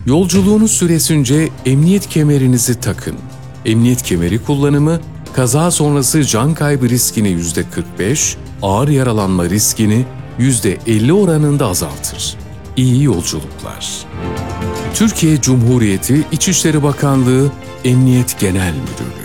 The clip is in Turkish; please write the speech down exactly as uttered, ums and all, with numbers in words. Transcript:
Yolculuğunuz süresince emniyet kemerinizi takın. Emniyet kemeri kullanımı, kaza sonrası can kaybı riskini yüzde kırk beş, ağır yaralanma riskini yüzde elli oranında azaltır. İyi yolculuklar. Türkiye Cumhuriyeti İçişleri Bakanlığı Emniyet Genel Müdürlüğü